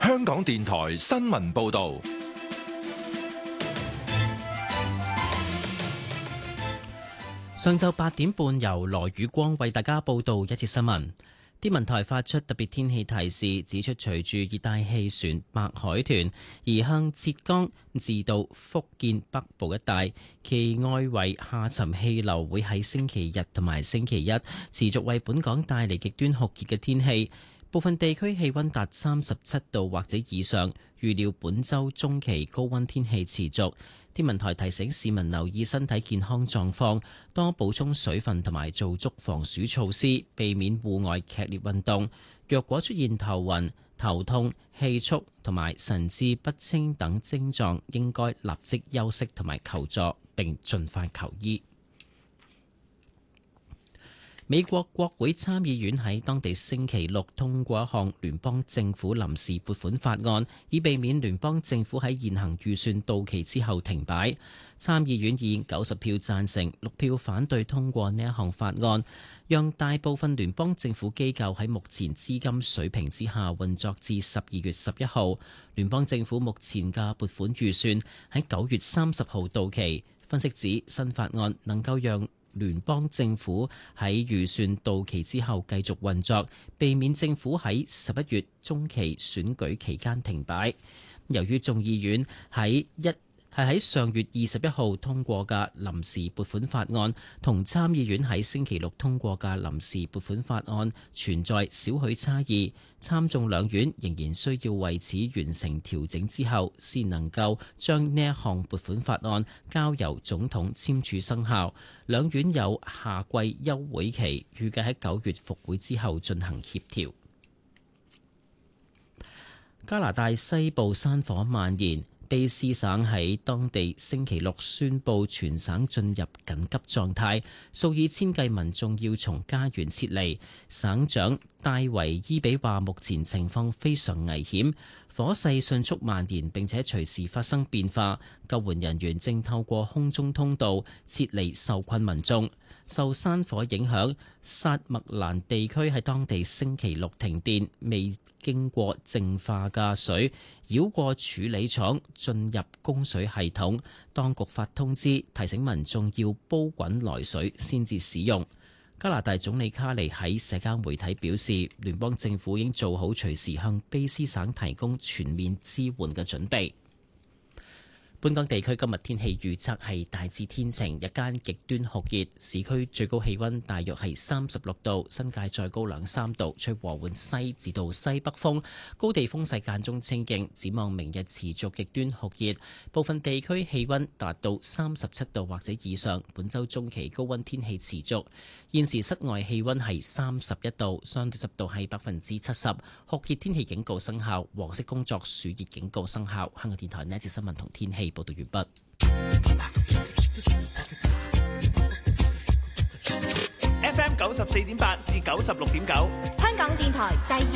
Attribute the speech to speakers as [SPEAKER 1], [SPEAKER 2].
[SPEAKER 1] 香港電台新聞報道。
[SPEAKER 2] 上晝8點半，由羅宇光為大家報道一節新聞。天文台發出特別天氣提示，指出隨住熱帶氣旋白海豚移向浙江至到福建北部一帶，其外圍下沉氣流會喺星期日同埋星期一持續為本港帶嚟極端酷熱嘅天氣，部分地區氣溫達37度或者以上。預料本週中期高溫天氣持續。天文台提醒市民留意身體健康狀況，多補充水分同埋做足防暑措施，避免戶外劇烈運動。若果出現頭暈、頭痛、氣促同埋神志不清等症狀，應該立即休息同埋求助，並盡快求醫。美國國會參議院喺當地星期六通過一項聯邦政府臨時撥款法案，以避免聯邦政府喺現行預算到期之後停擺。參議院以90票贊成、6票反對通過呢一項法案，讓大部分聯邦政府機構喺目前資金水平之下運作至12月11號。聯邦政府目前嘅撥款預算喺9月30號到期。分析指新法案能夠讓聯邦政府喺預算到期之後繼續運作，避免政府喺11月中期選舉期間停擺。由於眾議院喺上月21號通過嘅臨時撥款法案，同參議院喺星期六通過嘅臨時撥款法案存在少許差異，參眾兩院仍然需要為此完成調整之後，先能夠將呢一項撥款法案交由總統簽署生效。兩院有夏季休會期，預計喺9月復會之後進行協調。加拿大西部山火蔓延。卑詩省喺當地星期六宣布全省進入緊急狀態，數以千計民眾要從家園撤離。省長戴維伊比話：目前情況非常危險，火勢迅速蔓延並且隨時發生變化。救援人員正透過空中通道撤離受困民眾。受山火影響，薩麥蘭地區喺當地星期六停電，未經過淨化嘅水繞過處理廠進入供水系統。當局發通知提醒民眾要煲滾來水先至使用。加拿大總理卡尼喺社交媒體表示，聯邦政府已經做好隨時向卑詩省提供全面支援嘅準備。本港地區今日天氣預測係大致天晴，日間極端酷熱，市區最高氣溫大約係36度，新界再高2-3度，吹和緩西至到西北風，高地風勢間中清勁。展望明日持續極端酷熱，部分地區氣溫達到37度或者以上。本週中期高溫天氣持續。現時室外氣溫係31度，相對濕度係70%，酷熱天氣警告生效，黃色工作暑熱警告生效。香港電台呢一節新聞同天氣報道完畢。
[SPEAKER 3] FM 94.8至96.9，
[SPEAKER 4] 香港電台第二